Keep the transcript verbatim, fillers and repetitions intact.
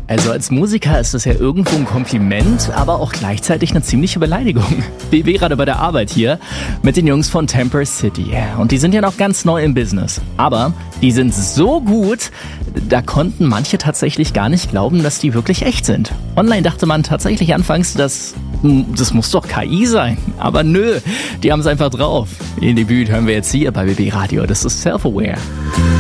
Also als Musiker ist das ja irgendwo ein Kompliment, aber auch gleichzeitig eine ziemliche Beleidigung. B B gerade bei der Arbeit hier mit den Jungs von Temper City. Und die sind ja noch ganz neu im Business. Aber die sind so gut, da konnten manche tatsächlich gar nicht glauben, dass die wirklich echt sind. Online dachte man tatsächlich anfangs, dass das muss doch K I sein. Aber nö, die haben es einfach drauf. Ihr Debüt hören wir jetzt hier bei B B Radio. Das ist Self-Aware.